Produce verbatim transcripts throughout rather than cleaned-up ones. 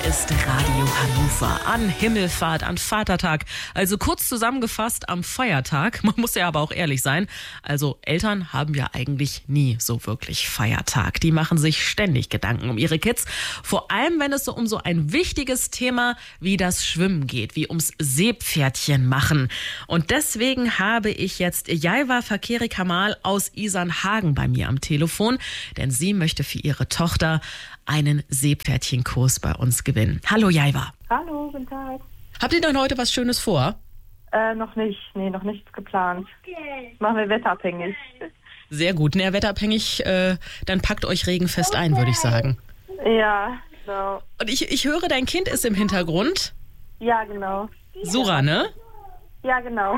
ist Radio Hannover an Himmelfahrt, an Vatertag. Also kurz zusammengefasst am Feiertag. Man muss ja aber auch ehrlich sein. Also Eltern haben ja eigentlich nie so wirklich Feiertag. Die machen sich ständig Gedanken um ihre Kids. Vor allem, wenn es so um so ein wichtiges Thema wie das Schwimmen geht, wie ums Seepferdchen machen. Und deswegen habe ich jetzt Jaiva Fakeri Kamal aus Isernhagen bei mir am Telefon, denn sie möchte für ihre Tochter einen Seepferdchenkurs bei uns gewinnen. Hallo Jaiva. Hallo, guten Tag. Habt ihr denn heute was Schönes vor? Äh, noch nicht. Nee, noch nichts geplant. Machen wir wetterabhängig. Sehr gut. Na, wetterabhängig, äh, dann packt euch regenfest ein, würde ich sagen. Ja, genau. Und ich, ich höre, dein Kind ist im Hintergrund. Ja, genau. Sura, ne? Ja, genau.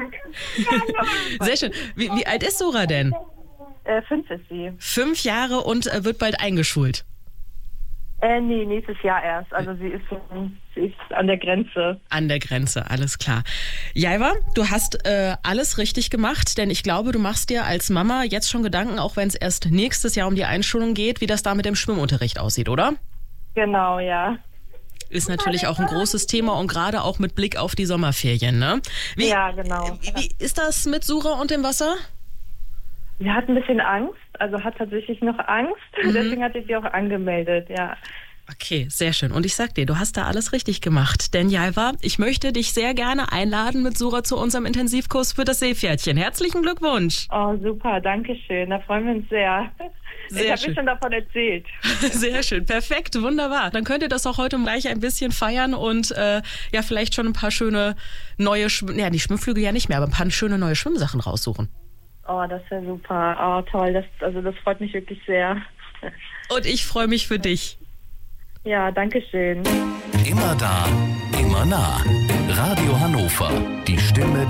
Sehr schön. Wie, wie alt ist Sura denn? Äh, fünf ist sie. Fünf Jahre und äh, wird bald eingeschult. Äh, nee, nächstes Jahr erst. Also sie ist, sie ist an der Grenze. An der Grenze, alles klar. Jaiva, du hast äh, alles richtig gemacht, denn ich glaube, du machst dir als Mama jetzt schon Gedanken, auch wenn es erst nächstes Jahr um die Einschulung geht, wie das da mit dem Schwimmunterricht aussieht, oder? Genau, ja. Ist natürlich auch ein großes Thema und gerade auch mit Blick auf die Sommerferien, ne? Wie, ja, genau. Wie, wie ist das mit Sura und dem Wasser? Sie hat ein bisschen Angst, also hat tatsächlich noch Angst. Mhm. Deswegen hatte ich sie auch angemeldet, ja. Okay, sehr schön. Und ich sag dir, du hast da alles richtig gemacht. Denn Jaiva, ich möchte dich sehr gerne einladen mit Sura zu unserem Intensivkurs für das Seepferdchen. Herzlichen Glückwunsch. Oh, super, danke schön. Da freuen wir uns sehr. Sehr ich habe mir schon davon erzählt. Sehr schön, perfekt, wunderbar. Dann könnt ihr das auch heute gleich ein bisschen feiern und äh, ja, vielleicht schon ein paar schöne neue, Schw- ja, die Schwimmflügel ja nicht mehr, aber ein paar schöne neue Schwimmsachen raussuchen. Oh, das wäre super. Oh, toll. Das, also das freut mich wirklich sehr. Und ich freue mich für dich. Ja, danke schön. Immer da, immer nah. Radio Hannover, die Stimme der